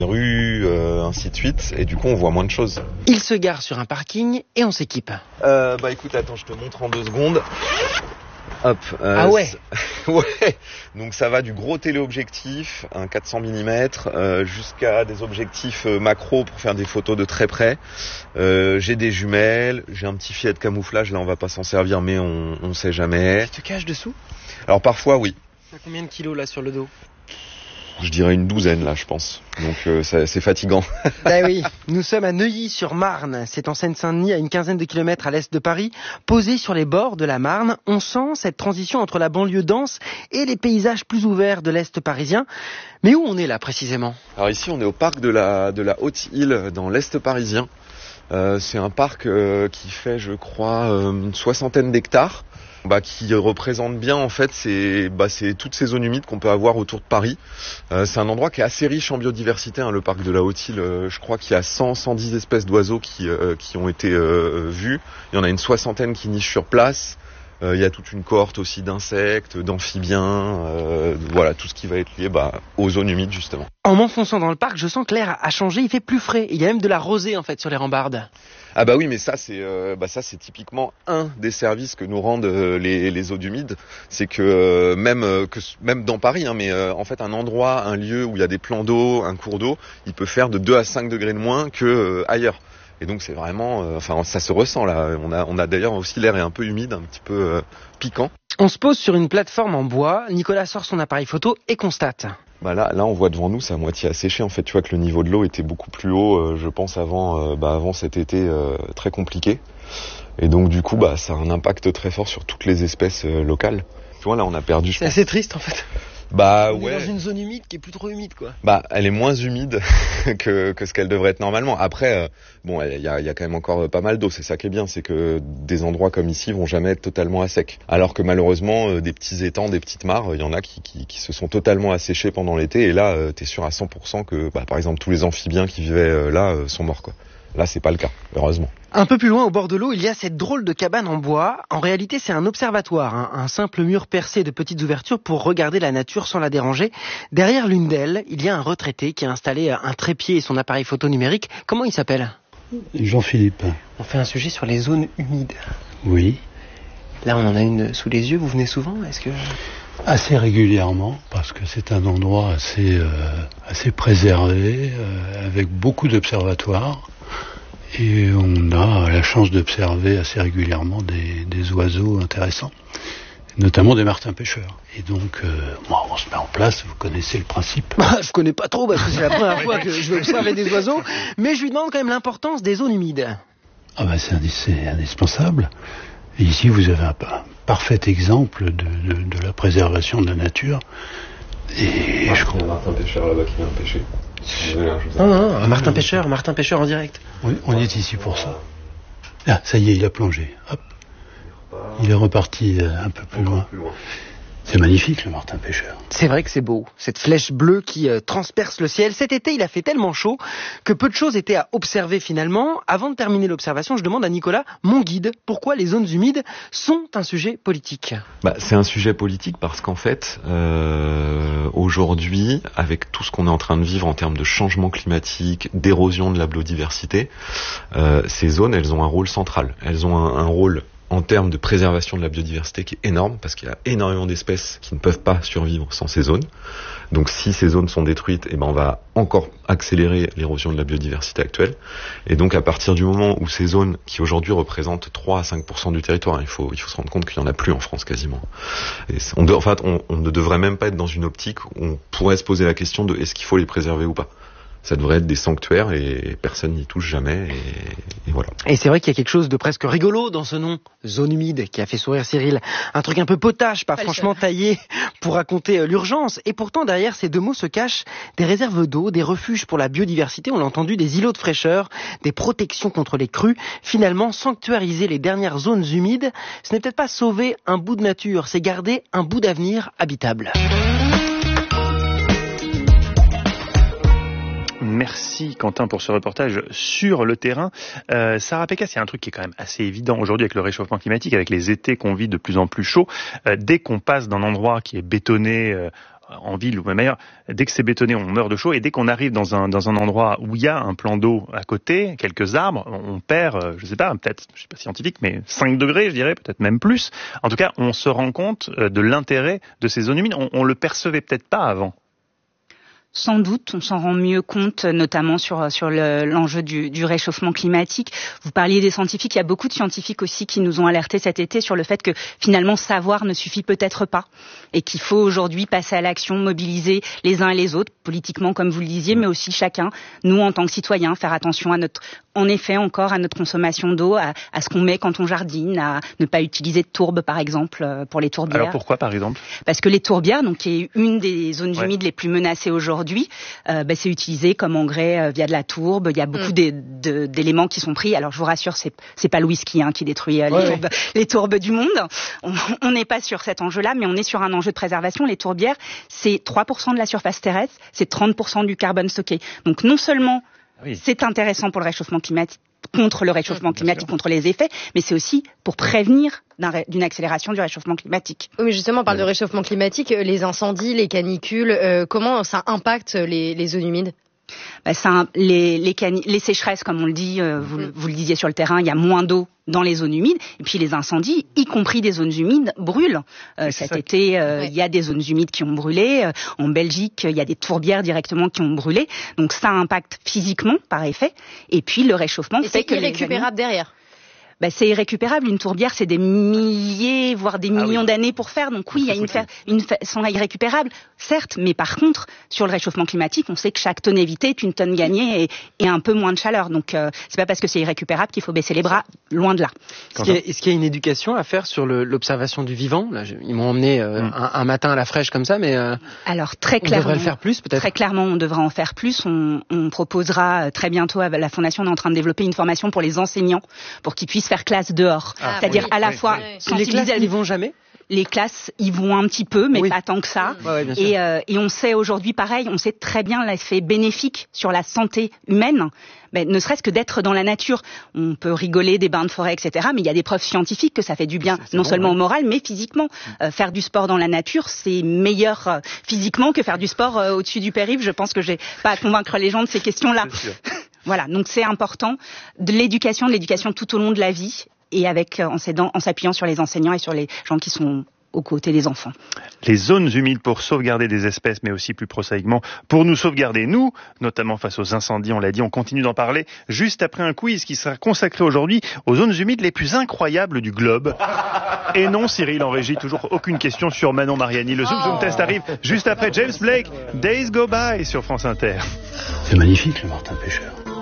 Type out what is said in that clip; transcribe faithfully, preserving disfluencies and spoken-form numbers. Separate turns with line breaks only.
rue, euh, ainsi de suite, et du coup on voit moins de choses.
Il se gare sur un parking et on s'équipe.
Euh, bah écoute, attends, je te montre en deux secondes. Hop. Euh,
ah ouais.
Ouais. Donc ça va du gros téléobjectif, un quatre cents millimètres, euh, jusqu'à des objectifs euh, macro pour faire des photos de très près. Euh, j'ai des jumelles, j'ai un petit filet de camouflage, là on va pas s'en servir, mais on, on sait jamais.
Tu te caches dessous ?
Alors parfois oui.
T'as combien de kilos là sur le dos ?
Je dirais une douzaine là, je pense. Donc euh, ça, c'est fatigant.
Bah oui, nous sommes à Neuilly-sur-Marne. C'est en Seine-Saint-Denis, à une quinzaine de kilomètres à l'est de Paris. Posé sur les bords de la Marne, on sent cette transition entre la banlieue dense et les paysages plus ouverts de l'est parisien. Mais où on est là précisément ?
Alors ici, on est au parc de la de la Haute-Île, dans l'est parisien. Euh, c'est un parc euh, qui fait, je crois, euh, une soixantaine d'hectares. Bah, qui représente bien en fait c'est bah, c'est toutes ces zones humides qu'on peut avoir autour de Paris. Euh, c'est un endroit qui est assez riche en biodiversité, hein, le parc de la Haute-Île. Euh, je crois qu'il y a cent à cent dix espèces d'oiseaux qui euh, qui ont été euh, vues. Il y en a une soixantaine qui nichent sur place. Euh, il y a toute une cohorte aussi d'insectes, d'amphibiens, euh, voilà tout ce qui va être lié bah, aux zones humides justement.
En m'enfonçant dans le parc, je sens que l'air a changé, il fait plus frais. Il y a même de la rosée en fait sur les rambardes.
Ah bah oui, mais ça c'est euh, bah ça c'est typiquement un des services que nous rendent euh, les les eaux humides, c'est que euh, même euh, que même dans Paris, hein, mais euh, en fait un endroit, un lieu où il y a des plans d'eau, un cours d'eau, il peut faire de deux à cinq degrés de moins que euh, ailleurs. Et donc c'est vraiment, euh, enfin ça se ressent là. On a on a d'ailleurs aussi l'air est un peu humide, un petit peu euh, piquant.
On se pose sur une plateforme en bois. Nicolas sort son appareil photo et constate.
Bah là, là, on voit devant nous, c'est à moitié asséché. En fait, tu vois que le niveau de l'eau était beaucoup plus haut, euh, je pense, avant, euh, bah, avant cet été euh, très compliqué. Et donc, du coup, bah, ça a un impact très fort sur toutes les espèces euh, locales. Tu vois, là, on a perdu.
C'est assez triste, en fait.
Bah
on
ouais.
est dans une zone humide qui est plus trop humide, quoi.
Bah, elle est moins humide que que ce qu'elle devrait être normalement. Après, euh, bon, il y a il y a quand même encore pas mal d'eau. C'est ça qui est bien, c'est que des endroits comme ici vont jamais être totalement à sec. Alors que malheureusement, euh, des petits étangs, des petites mares, il y en a qui qui qui se sont totalement asséchés pendant l'été. Et là, euh, t'es sûr à cent pour cent que, bah, par exemple, tous les amphibiens qui vivaient euh, là euh, sont morts, quoi. Là, c'est pas le cas, heureusement.
Un peu plus loin, au bord de l'eau, il y a cette drôle de cabane en bois. En réalité, c'est un observatoire, hein, un simple mur percé de petites ouvertures pour regarder la nature sans la déranger. Derrière l'une d'elles, il y a un retraité qui a installé un trépied et son appareil photo numérique. Comment il s'appelle ?
Jean-Philippe.
On fait un sujet sur les zones humides.
Oui.
Là, on en a une sous les yeux. Vous venez souvent ? Est-ce que...
Assez régulièrement, parce que c'est un endroit assez, euh, assez préservé, euh, avec beaucoup d'observatoires. Et on a la chance d'observer assez régulièrement des, des oiseaux intéressants, notamment des martins pêcheurs. Et donc, euh, bon, on se met en place, vous connaissez le principe.
Bah, je connais pas trop, parce que c'est la première fois que je vais observer des oiseaux, mais je lui demande quand même l'importance des zones humides.
Ah ben, c'est, c'est indispensable. Et ici, vous avez un, un parfait exemple de, de, de la préservation de la nature. Et
ah,
je
crois... Il y a un martin pêcheur là-bas qui vient pêcher.
Non, non, un Martin pêcheur, un Martin pêcheur en direct.
Oui, on est ici pour ça. Ah, ça y est, il a plongé. Hop. Il est reparti un peu plus loin. C'est magnifique, le martin pêcheur.
C'est vrai que c'est beau, cette flèche bleue qui euh, transperce le ciel. Cet été, il a fait tellement chaud que peu de choses étaient à observer finalement. Avant de terminer l'observation, je demande à Nicolas, mon guide, pourquoi les zones humides sont un sujet politique ?
Bah, c'est un sujet politique parce qu'en fait, euh, aujourd'hui, avec tout ce qu'on est en train de vivre en termes de changement climatique, d'érosion de la biodiversité, euh, ces zones, elles ont un rôle central. Elles ont un, un rôle en termes de préservation de la biodiversité qui est énorme, parce qu'il y a énormément d'espèces qui ne peuvent pas survivre sans ces zones. Donc si ces zones sont détruites, eh ben on va encore accélérer l'érosion de la biodiversité actuelle. Et donc à partir du moment où ces zones, qui aujourd'hui représentent trois à cinq pour cent du territoire, il faut, il faut se rendre compte qu'il n'y en a plus en France quasiment. Et on, de, en fait, on, on ne devrait même pas être dans une optique où on pourrait se poser la question de est-ce qu'il faut les préserver ou pas. Ça devrait être des sanctuaires et personne n'y touche jamais et, et voilà.
Et c'est vrai qu'il y a quelque chose de presque rigolo dans ce nom, zone humide, qui a fait sourire Cyril. Un truc un peu potache, pas, pas franchement taillé pour raconter l'urgence. Et pourtant, derrière ces deux mots se cachent des réserves d'eau, des refuges pour la biodiversité, on l'a entendu, des îlots de fraîcheur, des protections contre les crues. Finalement, sanctuariser les dernières zones humides, ce n'est peut-être pas sauver un bout de nature, c'est garder un bout d'avenir habitable.
Merci Quentin pour ce reportage sur le terrain. Euh, Sarah Pécasse, il y a un truc qui est quand même assez évident aujourd'hui avec le réchauffement climatique, avec les étés qu'on vit de plus en plus chauds. Euh, dès qu'on passe d'un endroit qui est bétonné, euh, en ville ou même ailleurs, dès que c'est bétonné, on meurt de chaud. Et dès qu'on arrive dans un, dans un endroit où il y a un plan d'eau à côté, quelques arbres, on perd, je sais pas, peut-être, je sais pas scientifique, mais cinq degrés, je dirais, peut-être même plus. En tout cas, on se rend compte de l'intérêt de ces zones humides. On, on le percevait peut-être pas avant.
Sans doute, on s'en rend mieux compte, notamment sur sur le, l'enjeu du, du réchauffement climatique. Vous parliez des scientifiques, il y a beaucoup de scientifiques aussi qui nous ont alertés cet été sur le fait que finalement savoir ne suffit peut-être pas et qu'il faut aujourd'hui passer à l'action, mobiliser les uns et les autres, politiquement comme vous le disiez, mais aussi chacun, nous en tant que citoyens, faire attention à notre, en effet encore à notre consommation d'eau, à, à ce qu'on met quand on jardine, à ne pas utiliser de tourbe par exemple pour les tourbières.
Alors pourquoi par exemple ?
Parce que les tourbières, donc qui est une des zones
ouais.
humides les plus menacées aujourd'hui. Aujourd'hui, euh, bah, c'est utilisé comme engrais euh, via de la tourbe. Il y a beaucoup mmh. de, de, d'éléments qui sont pris. Alors je vous rassure, c'est c'est pas le whisky hein, qui détruit euh,
ouais,
les, tourbes,
ouais.
les tourbes du monde. On n'est pas sur cet enjeu-là, mais on est sur un enjeu de préservation. Les tourbières, c'est trois pour cent de la surface terrestre, c'est trente pour cent du carbone stocké. Donc non seulement oui. c'est intéressant pour le réchauffement climatique, contre le réchauffement climatique, contre les effets, mais c'est aussi pour prévenir d'un, d'une accélération du réchauffement climatique.
Oui, mais justement, on parle de réchauffement climatique, les incendies, les canicules, euh, comment ça impacte les, les zones humides ?
Bah, ça, les, les, cani- les sécheresses, comme on le dit, euh, vous, vous le disiez sur le terrain, il y a moins d'eau dans les zones humides, et puis les incendies, y compris des zones humides, brûlent. Euh, cet été, euh, ouais. il y a des zones humides qui ont brûlé. Euh, en Belgique, il y a des tourbières directement qui ont brûlé. Donc ça impacte physiquement, par effet. Et puis le réchauffement
et
fait que les
irrécupérable derrière.
Bah, c'est irrécupérable. Une tourbière, c'est des milliers, voire des millions ah oui. d'années pour faire. Donc oui, il y a une, fa- une façon irrécupérable, certes, mais par contre, sur le réchauffement climatique, on sait que chaque tonne évitée est une tonne gagnée et, et un peu moins de chaleur. Donc euh, c'est pas parce que c'est irrécupérable qu'il faut baisser les bras, loin de là.
Est-ce qu'il y a, est-ce qu'il y a une éducation à faire sur le, l'observation du vivant ? Là, je, ils m'ont emmené euh, mm. un, un matin à la fraîche comme ça, mais euh,
alors très clairement,
on devrait le faire plus, peut-être.
Très clairement, on devrait en faire plus. On, on proposera très bientôt à la Fondation, on est en train de développer une formation pour les enseignants, pour qu'ils puissent faire classe dehors. Ah, c'est-à-dire oui, à la oui, fois oui. sensibiliser.
Les classes, elles y vont jamais ?
Les classes y vont un petit peu, mais oui. pas tant que ça.
Ouais, ouais, bien sûr.
Et, euh, et on sait aujourd'hui, pareil, on sait très bien l'effet bénéfique sur la santé humaine, ben, ne serait-ce que d'être dans la nature. On peut rigoler des bains de forêt, et cetera, mais il y a des preuves scientifiques que ça fait du bien, c'est, c'est non bon, seulement oui. au moral, mais physiquement. Mmh. Euh, faire du sport dans la nature, c'est meilleur euh, physiquement que faire du sport euh, au-dessus du périph'. Je pense que j'ai pas à convaincre les gens de ces questions-là. Voilà, donc c'est important. De l'éducation, de l'éducation tout au long de la vie. Et avec, en, en s'appuyant sur les enseignants et sur les gens qui sont aux côtés des enfants.
Les zones humides pour sauvegarder des espèces, mais aussi plus prosaïquement, pour nous sauvegarder, nous, notamment face aux incendies, on l'a dit, on continue d'en parler juste après un quiz qui sera consacré aujourd'hui aux zones humides les plus incroyables du globe. Et non, Cyril, en régie, toujours aucune question sur Manon Mariani. Le Zoom Zoom Test arrive juste après James Blake, Days Go By sur France Inter.
C'est magnifique, le martin pêcheur.